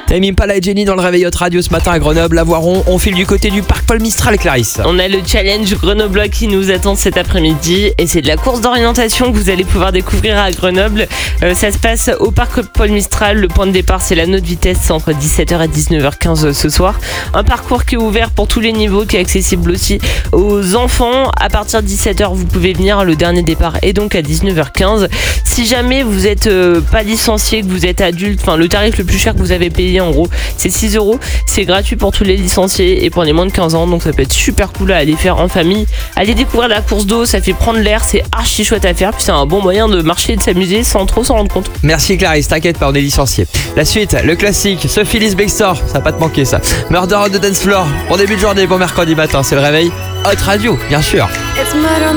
Tame Impala et Jenny dans le réveil Hot Radio ce matin à Grenoble, à Voiron. On file du côté du parc Paul Mistral, Clarisse. On a le challenge Grenoble qui nous attend cet après-midi et c'est de la course d'orientation que vous allez pouvoir découvrir à Grenoble. Ça se passe au parc Paul Mistral. Le point de départ, c'est la note vitesse entre 17h et 19h15 ce soir. Un parcours qui est ouvert pour tous les niveaux, qui est accessible aussi aux enfants. À partir de 17h, vous pouvez venir. Le dernier départ est donc à 19h15. Si jamais vous n'êtes pas licencié, que vous êtes adulte, le tarif le plus cher que vous avez payé en gros, c'est 6 €. C'est gratuit pour tous les licenciés et pour les moins de 15 ans. Donc ça peut être super cool à aller faire en famille. Allez découvrir la course d'eau, ça fait prendre l'air, c'est archi chouette à faire. Puis c'est un bon moyen de marcher et de s'amuser sans trop s'en rendre compte. Merci Clarisse, t'inquiète pas, on est licencié. La suite, le classique, Sophie Ellis Bextor, ça va pas te manquer ça. Murder on the Dance Floor, bon début de journée, bon mercredi matin, c'est le réveil Hot Radio, bien sûr. It's murder